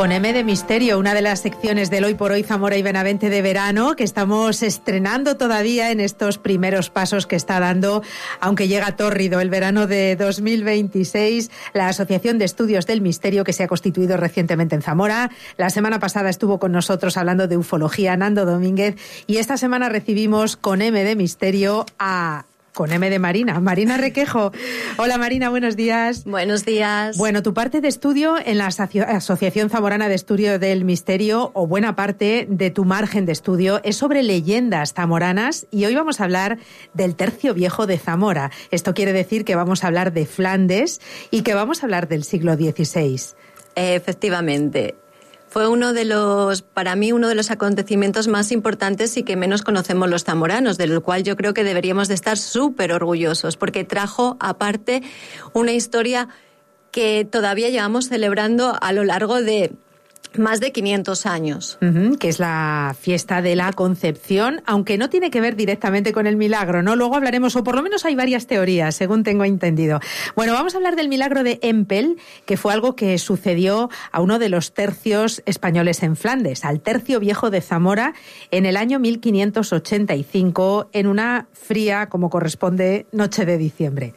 Con M de Misterio, una de las secciones del Hoy por Hoy Zamora y Benavente de verano que estamos estrenando todavía en estos primeros pasos que está dando, aunque llega tórrido el verano de 2026, la Asociación de Estudios del Misterio, que se ha constituido recientemente en Zamora. La semana pasada estuvo con nosotros hablando de ufología Nando Domínguez, y esta semana recibimos con M de Misterio con M de Marina Requejo. Hola Marina, buenos días. Buenos días. Bueno, tu parte de estudio en la Asociación Zamorana de Estudio del Misterio, o buena parte de tu margen de estudio, es sobre leyendas zamoranas, y hoy vamos a hablar del Tercio Viejo de Zamora. Esto quiere decir que vamos a hablar de Flandes y que vamos a hablar del siglo XVI. Efectivamente. Fue para mí uno de los acontecimientos más importantes y que menos conocemos los zamoranos, del cual yo creo que deberíamos de estar súper orgullosos, porque trajo aparte una historia que todavía llevamos celebrando a lo largo de más de 500 años. Que es la fiesta de la Concepción, aunque no tiene que ver directamente con el milagro, ¿no? Luego hablaremos, o por lo menos hay varias teorías, según tengo entendido. Bueno, vamos a hablar del milagro de Empel, que fue algo que sucedió a uno de los tercios españoles en Flandes, al Tercio Viejo de Zamora, en el año 1585, en una fría, como corresponde, noche de diciembre.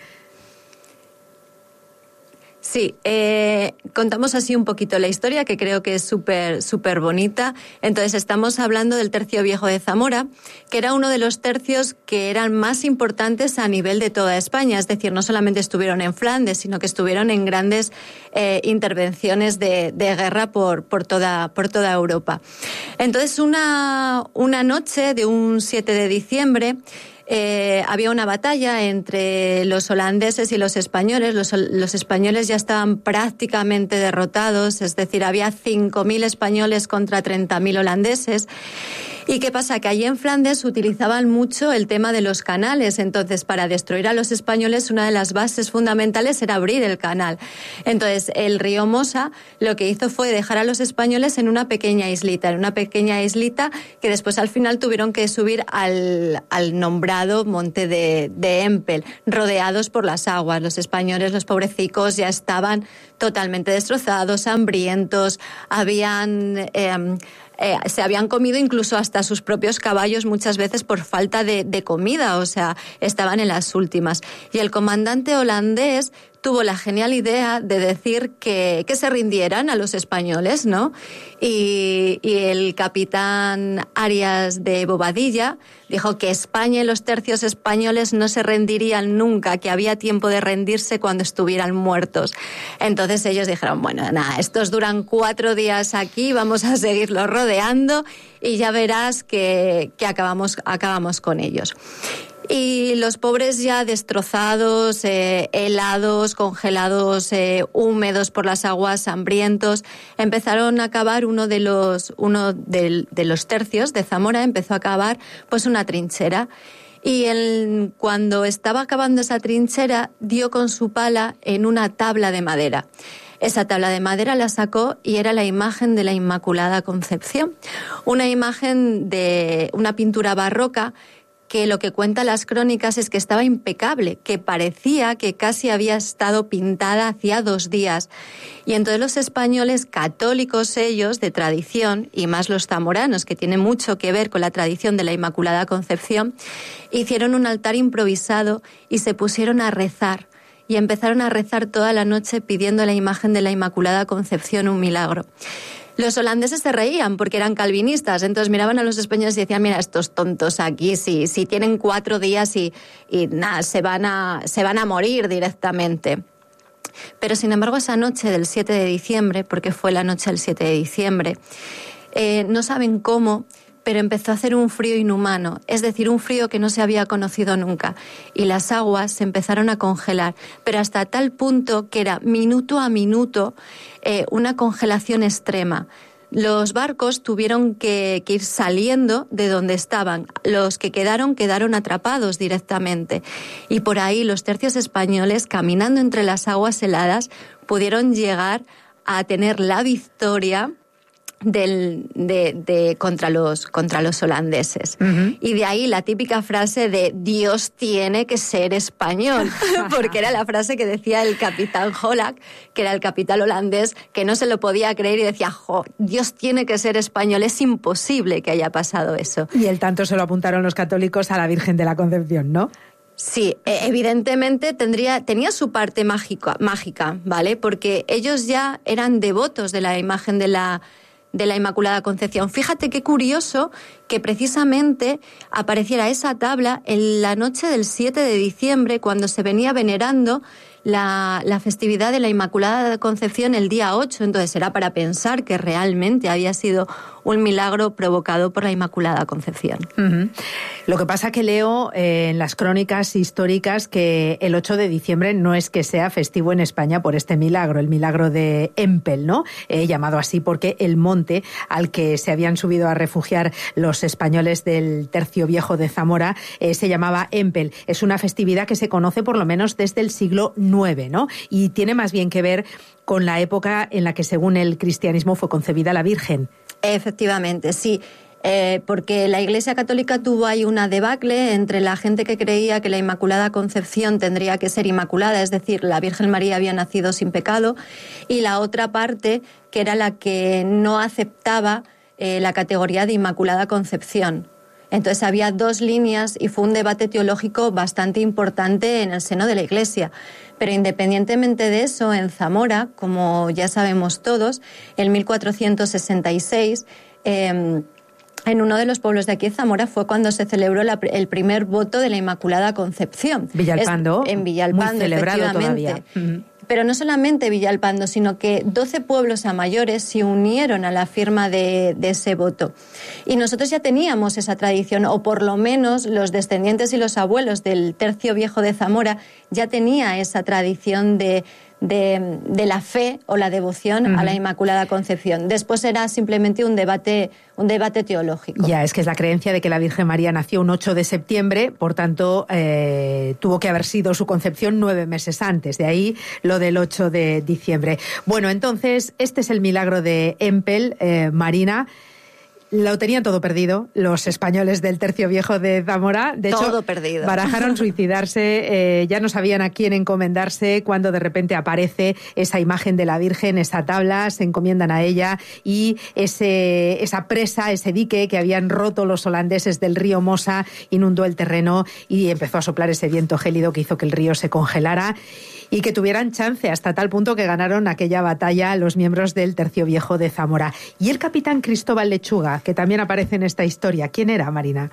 Sí, contamos así un poquito la historia, que creo que es súper bonita. Entonces, estamos hablando del Tercio Viejo de Zamora, que era uno de los tercios que eran más importantes a nivel de toda España. Es decir, no solamente estuvieron en Flandes, sino que estuvieron en grandes intervenciones de guerra por toda Europa. Entonces, una noche de un 7 de diciembre, había una batalla entre los holandeses y los españoles. Los españoles ya estaban prácticamente derrotados, es decir, había 5.000 españoles contra 30.000 holandeses. ¿Y qué pasa? Que allí en Flandes utilizaban mucho el tema de los canales. Entonces, para destruir a los españoles, una de las bases fundamentales era abrir el canal. Entonces, el río Mosa lo que hizo fue dejar a los españoles en una pequeña islita que después al final tuvieron que subir al nombrado monte de Empel, rodeados por las aguas. Los españoles, los pobrecicos, ya estaban totalmente destrozados, hambrientos, se habían comido incluso hasta sus propios caballos muchas veces por falta de comida, o sea, estaban en las últimas. Y el comandante holandés tuvo la genial idea de decir que se rindieran a los españoles, ¿no? Y el capitán Arias de Bobadilla dijo que España y los tercios españoles no se rendirían nunca, que había tiempo de rendirse cuando estuvieran muertos. Entonces ellos dijeron, bueno, nada, estos duran 4 días aquí, vamos a seguirlos rodeando y ya verás que acabamos con ellos. Y los pobres ya destrozados, helados, congelados, húmedos por las aguas, hambrientos, empezaron a cavar uno de los tercios de Zamora empezó a cavar pues una trinchera. Y cuando estaba cavando esa trinchera, dio con su pala en una tabla de madera. Esa tabla de madera la sacó y era la imagen de la Inmaculada Concepción, una imagen de una pintura barroca que lo que cuentan las crónicas es que estaba impecable, que parecía que casi había estado pintada hacía 2 días. Y entonces los españoles, católicos ellos, de tradición, y más los zamoranos, que tienen mucho que ver con la tradición de la Inmaculada Concepción, hicieron un altar improvisado y se pusieron a rezar. Y empezaron a rezar toda la noche pidiendo a la imagen de la Inmaculada Concepción un milagro. Los holandeses se reían porque eran calvinistas, entonces miraban a los españoles y decían, mira, estos tontos aquí, si tienen 4 días y nada, se van a morir directamente. Pero sin embargo esa noche del 7 de diciembre, porque fue la noche del 7 de diciembre, no saben cómo, pero empezó a hacer un frío inhumano, es decir, un frío que no se había conocido nunca. Y las aguas se empezaron a congelar, pero hasta tal punto que era minuto a minuto una congelación extrema. Los barcos tuvieron que ir saliendo de donde estaban. Los que quedaron atrapados directamente. Y por ahí los tercios españoles, caminando entre las aguas heladas, pudieron llegar a tener la victoria contra los holandeses. Uh-huh. Y de ahí la típica frase de Dios tiene que ser español, porque era la frase que decía el capitán Hollack, que era el capitán holandés, que no se lo podía creer y decía, Dios tiene que ser español, es imposible que haya pasado eso. Y el tanto se lo apuntaron los católicos a la Virgen de la Concepción, ¿no? Sí, evidentemente tenía su parte mágica, ¿vale? Porque ellos ya eran devotos de la imagen de la Inmaculada Concepción. Fíjate qué curioso que precisamente apareciera esa tabla en la noche del 7 de diciembre, cuando se venía venerando la festividad de la Inmaculada Concepción el día 8. Entonces era para pensar que realmente había sido un milagro provocado por la Inmaculada Concepción. Uh-huh. Lo que pasa que leo en las crónicas históricas que el 8 de diciembre no es que sea festivo en España por este milagro, el milagro de Empel, ¿no? Llamado así porque el monte al que se habían subido a refugiar los españoles del Tercio Viejo de Zamora se llamaba Empel. Es una festividad que se conoce por lo menos desde el siglo IX, ¿no? Y tiene más bien que ver con la época en la que, según el cristianismo, fue concebida la Virgen. Efectivamente, sí. Porque la Iglesia Católica tuvo ahí una debacle entre la gente que creía que la Inmaculada Concepción tendría que ser inmaculada, es decir, la Virgen María había nacido sin pecado, y la otra parte que era la que no aceptaba la categoría de Inmaculada Concepción. Entonces había dos líneas y fue un debate teológico bastante importante en el seno de la Iglesia. Pero independientemente de eso, en Zamora, como ya sabemos todos, en 1466, en uno de los pueblos de aquí, Zamora, fue cuando se celebró el primer voto de la Inmaculada Concepción. Villalpando. En Villalpando, muy celebrado efectivamente. Todavía. Pero no solamente Villalpando, sino que 12 pueblos mayores se unieron a la firma de ese voto. Y nosotros ya teníamos esa tradición, o por lo menos los descendientes y los abuelos del Tercio Viejo de Zamora ya tenía esa tradición de la fe o la devoción a la Inmaculada Concepción. Después era simplemente un debate teológico. Ya, es que es la creencia de que la Virgen María nació un 8 de septiembre, por tanto, tuvo que haber sido su concepción 9 meses antes, de ahí lo del 8 de diciembre. Bueno, entonces, este es el milagro de Empel, Marina. Lo tenían todo perdido los españoles del Tercio Viejo de Zamora. De todo hecho, perdido. Barajaron suicidarse, ya no sabían a quién encomendarse cuando de repente aparece esa imagen de la Virgen, esa tabla, se encomiendan a ella y esa presa, ese dique que habían roto los holandeses del río Mosa inundó el terreno y empezó a soplar ese viento gélido que hizo que el río se congelara y que tuvieran chance hasta tal punto que ganaron aquella batalla los miembros del Tercio Viejo de Zamora. Y el capitán Cristóbal Lechuga, que también aparece en esta historia. ¿Quién era, Marina?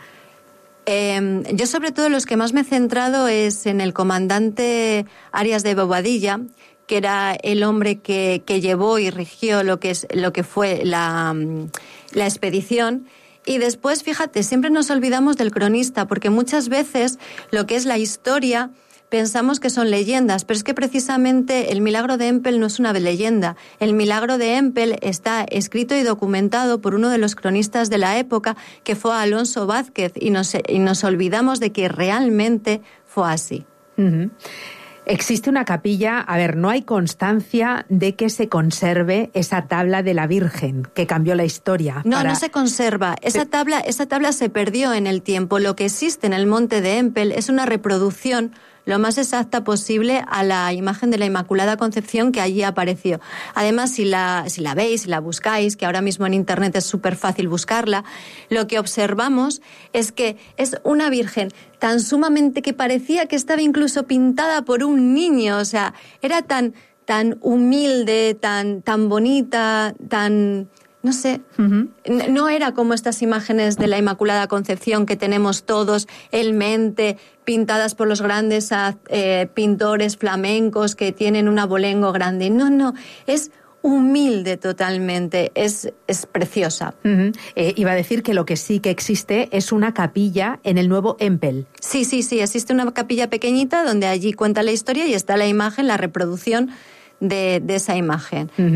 Yo sobre todo los que más me he centrado es en el comandante Arias de Bobadilla, que era el hombre que llevó y rigió lo que fue la expedición. Y después, fíjate, siempre nos olvidamos del cronista, porque muchas veces lo que es la historia pensamos que son leyendas, pero es que precisamente el milagro de Empel no es una leyenda. El milagro de Empel está escrito y documentado por uno de los cronistas de la época, que fue Alonso Vázquez, y nos olvidamos de que realmente fue así. Uh-huh. Existe una capilla, no hay constancia de que se conserve esa tabla de la Virgen, que cambió la historia. No se conserva. Esa tabla se perdió en el tiempo. Lo que existe en el monte de Empel es una reproducción lo más exacta posible a la imagen de la Inmaculada Concepción que allí apareció. Además, si la veis, si la buscáis, que ahora mismo en Internet es súper fácil buscarla, lo que observamos es que es una Virgen tan sumamente que parecía que estaba incluso pintada por un niño, o sea, era tan humilde, tan bonita, tan... No sé, no era como estas imágenes de la Inmaculada Concepción que tenemos todos en mente, pintadas por los grandes pintores flamencos que tienen un abolengo grande. No, es humilde totalmente, es preciosa. Iba a decir que lo que sí que existe es una capilla en el nuevo Empel. Sí, existe una capilla pequeñita donde allí cuenta la historia y está la imagen, la reproducción de esa imagen.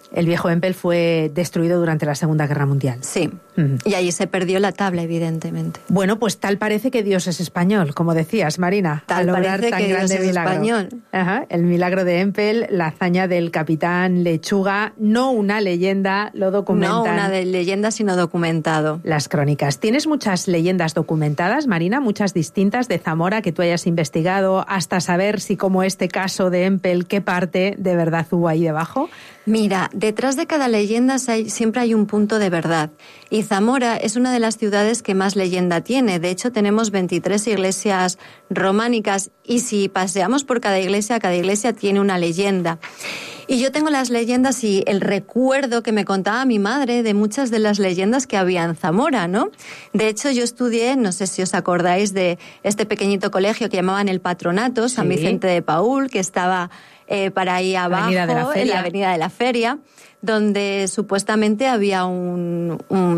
El viejo Empel fue destruido durante la Segunda Guerra Mundial. Sí, y allí se perdió la tabla, evidentemente. Bueno, pues tal parece que Dios es español, como decías, Marina. Tal parece que Dios es español. Ajá, el milagro de Empel, la hazaña del capitán Lechuga, no una leyenda, lo documentan. No una de leyenda, sino documentado. Las crónicas. ¿Tienes muchas leyendas documentadas, Marina? Muchas distintas de Zamora que tú hayas investigado hasta saber si, como este caso de Empel, qué parte de verdad hubo ahí debajo. Mira, detrás de cada leyenda siempre hay un punto de verdad. Y Zamora es una de las ciudades que más leyenda tiene. De hecho, tenemos 23 iglesias románicas y si paseamos por cada iglesia tiene una leyenda. Y yo tengo las leyendas y el recuerdo que me contaba mi madre de muchas de las leyendas que había en Zamora, ¿no? De hecho, yo estudié, no sé si os acordáis de este pequeñito colegio que llamaban el Patronato, San Vicente de Paúl, que estaba para ahí abajo, en la Avenida de la Feria, donde supuestamente había un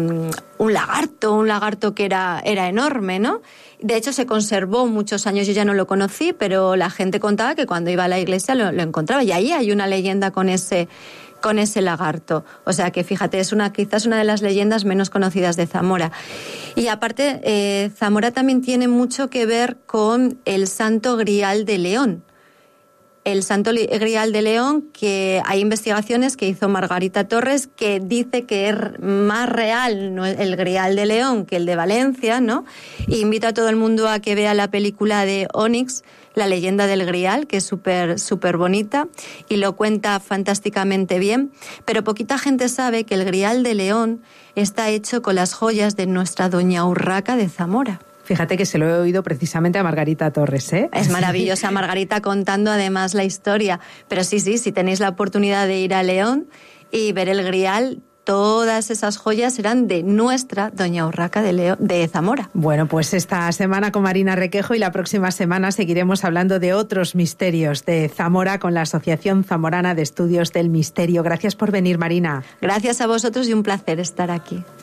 lagarto que era enorme, ¿no? De hecho, se conservó muchos años, yo ya no lo conocí, pero la gente contaba que cuando iba a la iglesia lo encontraba. Y ahí hay una leyenda con ese lagarto. O sea que fíjate, es quizás una de las leyendas menos conocidas de Zamora. Y aparte, Zamora también tiene mucho que ver con el Santo Grial de León. El Santo Grial de León, que hay investigaciones que hizo Margarita Torres que dice que es más real, ¿no?, el Grial de León que el de Valencia, ¿no? Y invito a todo el mundo a que vea la película de Onyx, La leyenda del Grial, que es súper bonita y lo cuenta fantásticamente bien, pero poquita gente sabe que el Grial de León está hecho con las joyas de nuestra Doña Urraca de Zamora. Fíjate que se lo he oído precisamente a Margarita Torres, ¿eh? Es maravillosa Margarita contando además la historia. Pero sí, si tenéis la oportunidad de ir a León y ver el Grial, todas esas joyas eran de nuestra Doña Urraca de Zamora. Bueno, pues esta semana con Marina Requejo y la próxima semana seguiremos hablando de otros misterios de Zamora con la Asociación Zamorana de Estudios del Misterio. Gracias por venir, Marina. Gracias a vosotros y un placer estar aquí.